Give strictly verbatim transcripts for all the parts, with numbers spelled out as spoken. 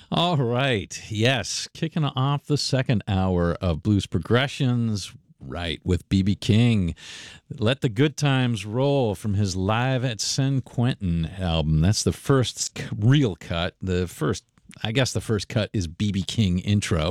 All right. Yes. Kicking off the second hour of Blues Progressions, right, with B B. King. Let the Good Times Roll from his Live at San Quentin album. That's the first real cut. The first, I guess the first cut is B B. King intro.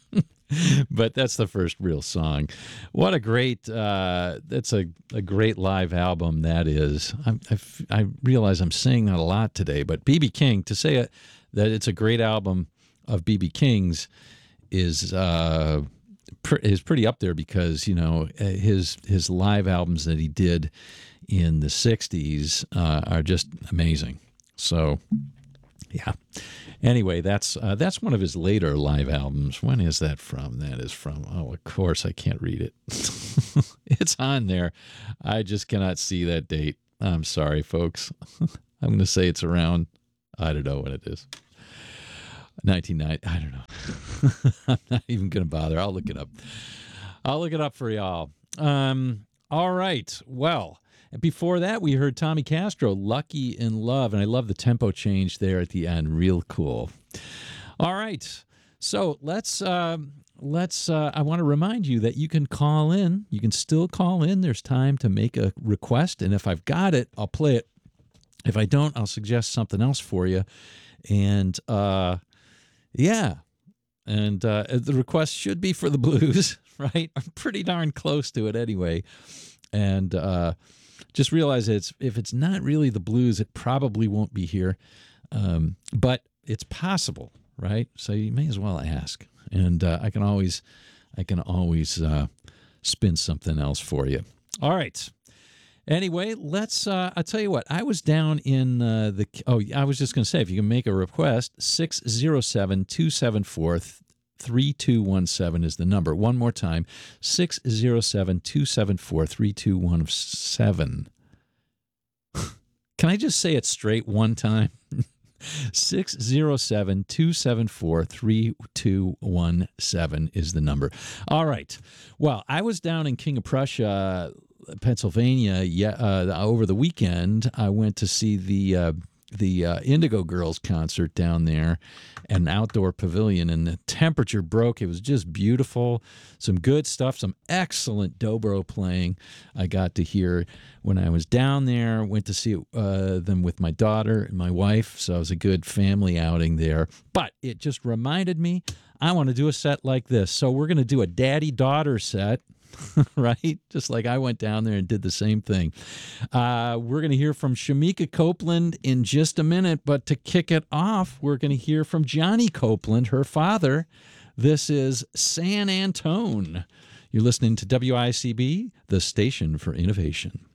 But that's the first real song. What a great, uh, that's a, a great live album that is. I, I, I realize I'm saying that a lot today, but B B. King, to say it, that it's a great album of B B. King's is uh, pr- is pretty up there because, you know, his his live albums that he did in the sixties uh, are just amazing. So, yeah. Anyway, that's uh, that's one of his later live albums. When is that from? That is from, oh, of course, I can't read it. It's on there. I just cannot see that date. I'm sorry, folks. I'm going to say it's around, I don't know what it is. nineteen ninety, I don't know. I'm not even going to bother. I'll look it up. I'll look it up for y'all. Um, all right. Well, before that, we heard Tommy Castro, Lucky in Love, and I love the tempo change there at the end. Real cool. All right. So let's, uh, let's. Uh, I want to remind you that you can call in. You can still call in. There's time to make a request, and if I've got it, I'll play it. If I don't, I'll suggest something else for you. And, uh, yeah, and uh, the request should be for the blues, right? I'm pretty darn close to it anyway. And uh, just realize it's if it's not really the blues, it probably won't be here. Um, but it's possible, right? So you may as well ask. And uh, I can always, I can always uh, spin something else for you. All right. Anyway, let's, uh, I'll tell you what, I was down in uh, the, oh, I was just going to say, if you can make a request, six oh seven, two seven four, three two one seven is the number. One more time, six oh seven, two seven four, three two one seven. Can I just say it straight one time? six oh seven, two seven four, three two one seven is the number. All right. Well, I was down in King of Prussia, Pennsylvania, yeah, uh, over the weekend. I went to see the uh, the uh, Indigo Girls concert down there at an outdoor pavilion, and the temperature broke. It was just beautiful. Some good stuff, some excellent dobro playing I got to hear when I was down there. Went to see uh, them with my daughter and my wife, so it was a good family outing there. But it just reminded me, I want to do a set like this. So we're going to do a daddy-daughter set. Right? Just like I went down there and did the same thing. Uh, we're going to hear from Shamika Copeland in just a minute, but to kick it off, we're going to hear from Johnny Copeland, her father. This is San Antone. You're listening to W I C B, the station for innovation.